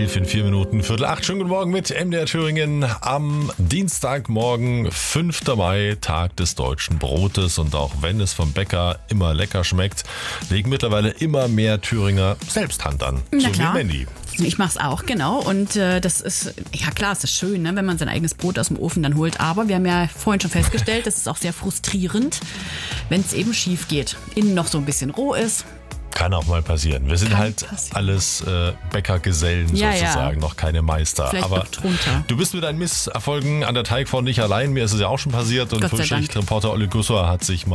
11 in 4 Minuten, 7:45. Schönen guten Morgen mit MDR Thüringen am Dienstagmorgen, 5. Mai, Tag des deutschen Brotes. Und auch wenn es vom Bäcker immer lecker schmeckt, legen mittlerweile immer mehr Thüringer selbst Hand an. Na so klar. wie Mandy. Ich mach's auch, genau. Und das ist, ja klar, es ist schön, ne, wenn man sein eigenes Brot aus dem Ofen dann holt. Aber wir haben ja vorhin schon festgestellt, das ist auch sehr frustrierend, wenn es eben schief geht. Innen noch so ein bisschen roh ist. Kann auch mal passieren. Wir sind Kann halt passieren. alles Bäckergesellen Ja, sozusagen, noch keine Meister. Vielleicht Aber noch drunter. du bist mit deinen Misserfolgen an der Teigfront nicht allein. Mir ist es ja auch schon passiert. Und Gott sei Dank. Frühschicht-Reporter Olli Gussor hat sich mal